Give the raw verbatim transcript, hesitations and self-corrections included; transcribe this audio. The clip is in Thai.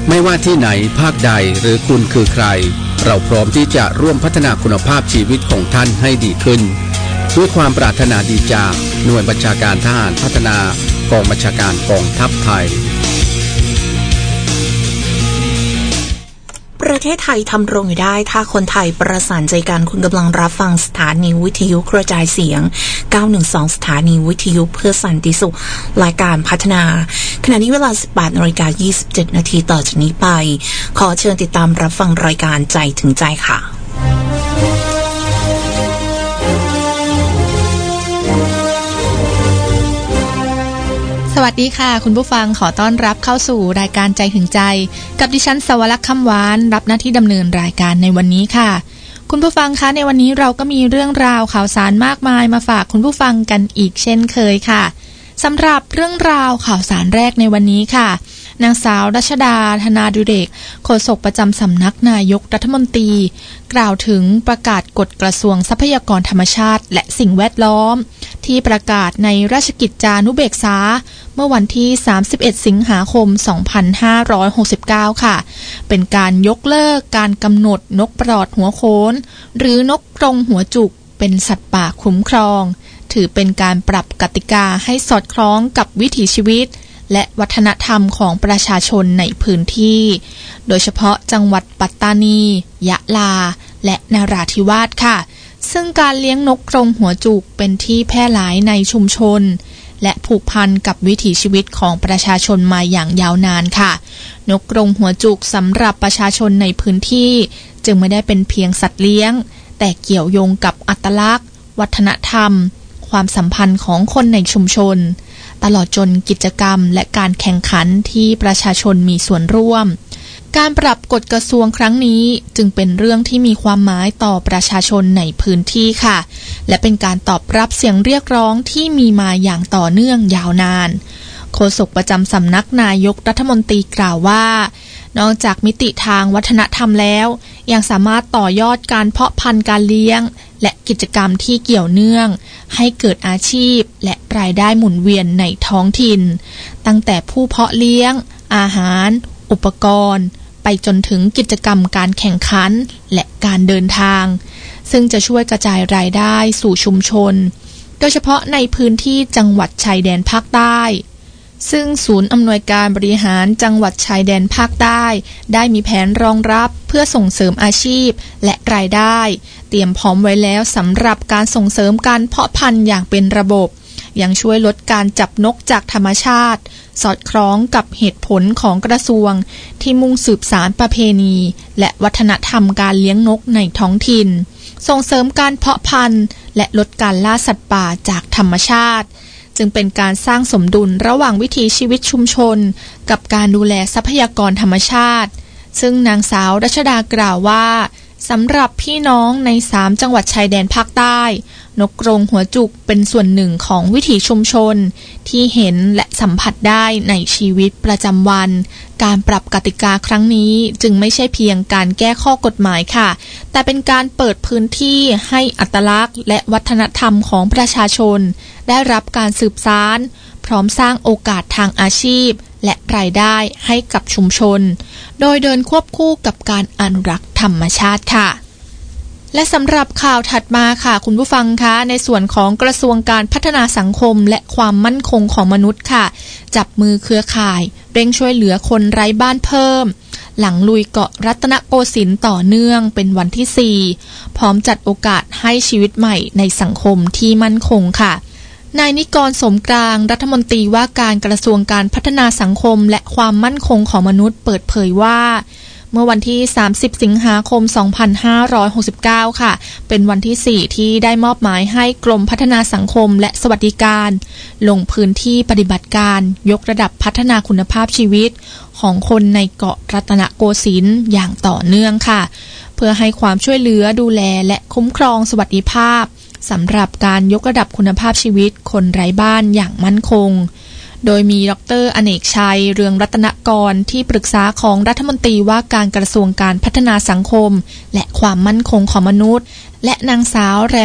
ไม่ว่าที่ไหนภาคใดหรือคุณคือใครเราพร้อมที่จะร่วมพัฒนาคุณภาพชีวิตของท่านให้ดีขึ้นด้วยความปรารถนาดีจากหน่วยบัญชาการทหารพัฒนากองบัญชาการกองทัพไทยประเทศไทยทำรงอยู่ได้ถ้าคนไทยประสานใจกันคุณกำลังรับฟังสถานีวิทยุกระจายเสียงเก้าหนึ่งสองสถานีวิทยุเพื่อสันติสุขรายการพัฒนาขณะนี้เวลา สิบแปดนาฬิกายี่สิบเจ็ดนาทีต่อจากนี้ไปขอเชิญติดตามรับฟังรายการใจถึงใจค่ะสวัสดีค่ะคุณผู้ฟังขอต้อนรับเข้าสู่รายการใจถึงใจกับดิฉันสวรักษ์คำหวานรับหน้าที่ดำเนินรายการในวันนี้ค่ะคุณผู้ฟังคะในวันนี้เราก็มีเรื่องราวข่าวสารมากมายมาฝากคุณผู้ฟังกันอีกเช่นเคยค่ะสำหรับเรื่องราวข่าวสารแรกในวันนี้ค่ะนางสาวรัชดาธนาดุเรกโฆษกประจำสำนักนายกรัฐมนตรีกล่าวถึงประกาศกฎกระทรวงทรัพยากรธรรมชาติและสิ่งแวดล้อมที่ประกาศในราชกิจจานุเบกษาเมื่อวันที่สามสิบเอ็ดสิงหาคมสองพันห้าร้อยหกสิบเก้าค่ะเป็นการยกเลิกการกำหนดนกปลอดหัวโขนหรือนกกรงหัวจุกเป็นสัตว์ป่าคุ้มครองถือเป็นการปรับกติกาให้สอดคล้องกับวิถีชีวิตและวัฒนธรรมของประชาชนในพื้นที่โดยเฉพาะจังหวัดปัตตานียะลาและนราธิวาสค่ะซึ่งการเลี้ยงนกกรงหัวจุกเป็นที่แพร่หลายในชุมชนและผูกพันกับวิถีชีวิตของประชาชนมาอย่างยาวนานค่ะนกกรงหัวจุกสำหรับประชาชนในพื้นที่จึงไม่ได้เป็นเพียงสัตว์เลี้ยงแต่เกี่ยวโยงกับอัตลักษณ์วัฒนธรรมความสัมพันธ์ของคนในชุมชนตลอดจนกิจกรรมและการแข่งขันที่ประชาชนมีส่วนร่วมการปรับกฎกระทรวงครั้งนี้จึงเป็นเรื่องที่มีความหมายต่อประชาชนในพื้นที่ค่ะและเป็นการตอบรับเสียงเรียกร้องที่มีมาอย่างต่อเนื่องยาวนานโฆษกประจำสำนักนายกรัฐมนตรีกล่าวว่านอกจากมิติทางวัฒนธรรมแล้วยังสามารถต่อยอดการเพาะพันธุ์การเลี้ยงและกิจกรรมที่เกี่ยวเนื่องให้เกิดอาชีพและรายได้หมุนเวียนในท้องถิ่นตั้งแต่ผู้เพาะเลี้ยงอาหารอุปกรณ์ไปจนถึงกิจกรรมการแข่งขันและการเดินทางซึ่งจะช่วยกระจายรายได้สู่ชุมชนโดยเฉพาะในพื้นที่จังหวัดชายแดนภาคใต้ซึ่งศูนย์อำนวยการบริหารจังหวัดชายแดนภาคใต้ได้มีแผนรองรับเพื่อส่งเสริมอาชีพและรายได้เตรียมพร้อมไว้แล้วสำหรับการส่งเสริมการเพาะพันธุ์อย่างเป็นระบบยังช่วยลดการจับนกจากธรรมชาติสอดคล้องกับเหตุผลของกระทรวงที่มุ่งสืบสานประเพณีและวัฒนธรรมการเลี้ยงนกในท้องถิ่นส่งเสริมการเพาะพันธุ์และลดการล่าสัตว์ป่าจากธรรมชาติจึงเป็นการสร้างสมดุลระหว่างวิถีชีวิตชุมชนกับการดูแลทรัพยากรธรรมชาติซึ่งนางสาวรัชดากล่าวว่าสำหรับพี่น้องในสามจังหวัดชายแดนภาคใต้นกกรงหัวจุกเป็นส่วนหนึ่งของวิถีชุมชนที่เห็นและสัมผัสได้ในชีวิตประจำวันการปรับกติกาครั้งนี้จึงไม่ใช่เพียงการแก้ข้อกฎหมายค่ะแต่เป็นการเปิดพื้นที่ให้อัตลักษณ์และวัฒนธรรมของประชาชนได้รับการสืบสานพร้อมสร้างโอกาสทางอาชีพและรายได้ให้กับชุมชนโดยเดินควบคู่กับการอนุรักษ์ธรรมชาติค่ะและสำหรับข่าวถัดมาค่ะคุณผู้ฟังคะในส่วนของกระทรวงการพัฒนาสังคมและความมั่นคงของมนุษย์ค่ะจับมือเครือข่ายเร่งช่วยเหลือคนไร้บ้านเพิ่มหลังลุยเกาะรัตนโกสินทร์ต่อเนื่องเป็นวันที่สี่พร้อมจัดโอกาสให้ชีวิตใหม่ในสังคมที่มั่นคงค่ะนายนิกรสมกลางรัฐมนตรีว่าการกระทรวงการพัฒนาสังคมและความมั่นคงของมนุษย์เปิดเผยว่าเมื่อวันที่สามสิบสิงหาคมสองพันห้าร้อยหกสิบเก้าค่ะเป็นวันที่สี่ที่ได้มอบหมายให้กรมพัฒนาสังคมและสวัสดิการลงพื้นที่ปฏิบัติการยกระดับพัฒนาคุณภาพชีวิตของคนในเกาะรัตนโกสินทร์อย่างต่อเนื่องค่ะเพื่อให้ความช่วยเหลือดูแลและคุ้มครองสวัสดิภาพสำหรับการยกระดับคุณภาพชีวิตคนไร้บ้านอย่างมั่นคงโดยมีดร.อเนกชัยเรืองรัตนกรที่ปรึกษาของรัฐมนตรีว่าการกระทรวงการพัฒนาสังคมและความมั่นคงของมนุษย์และนางสาวแร